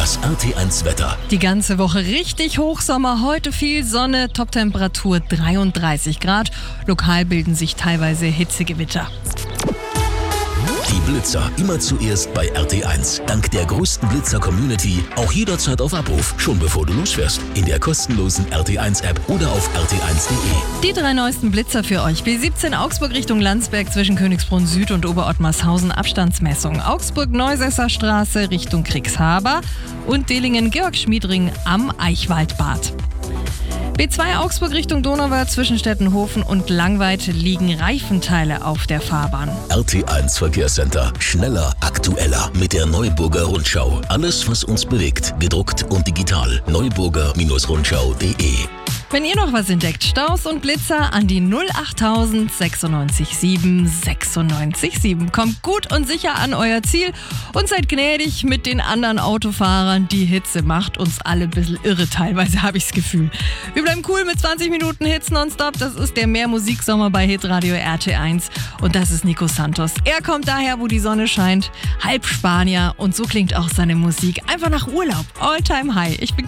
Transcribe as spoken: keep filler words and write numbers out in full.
Das R T eins Wetter. Die ganze Woche richtig Hochsommer, heute viel Sonne, Toptemperatur dreiunddreißig Grad. Lokal bilden sich teilweise Hitzegewitter. Die Blitzer immer zuerst bei R T eins. Dank der größten Blitzer-Community auch jederzeit auf Abruf, schon bevor du losfährst. In der kostenlosen R T eins App oder auf r t eins punkt de. Die drei neuesten Blitzer für euch. B siebzehn Augsburg Richtung Landsberg zwischen Königsbrunn Süd und Oberottmarshausen Abstandsmessung. Augsburg-Neusesser Straße Richtung Kriegshaber und Delingen-Georg-Schmiedring am Eichwaldbad. B zwei Augsburg Richtung Donauwörth zwischen Stettenhofen und Langweid liegen Reifenteile auf der Fahrbahn. R T eins Verkehrscenter. Schneller, aktueller mit der Neuburger Rundschau. Alles, was uns bewegt. Gedruckt und digital. neuburger Rundschau punkt de. Wenn ihr noch was entdeckt, Staus und Blitzer an die null achttausend sechsundneunzig sieben sechsundneunzig sieben. Kommt gut und sicher an euer Ziel und seid gnädig mit den anderen Autofahrern. Die Hitze macht uns alle ein bisschen irre, teilweise habe ich das Gefühl. Wir bleiben cool mit zwanzig Minuten Hits nonstop. Das ist der Mehr-Musik-Sommer bei Hitradio R T eins und das ist Nico Santos. Er kommt daher, wo die Sonne scheint, halb Spanier und so klingt auch seine Musik. Einfach nach Urlaub, all time high. Ich bin